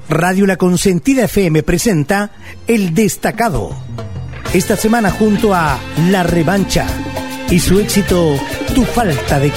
Radio La Consentida FM presenta El Destacado. Esta semana junto a La Revancha y su éxito Tu Falta de